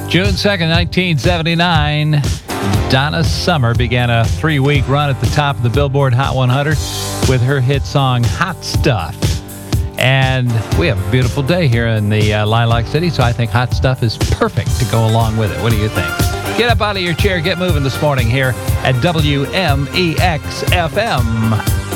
June 2nd, 1979, Donna Summer began a 3-week run at the top of the Billboard Hot 100 with her hit song, Hot Stuff. And we have a beautiful day here in the Lilac City, so I think Hot Stuff is perfect to go along with it. What do you think? Get up out of your chair, get moving this morning here at WMEX-FM.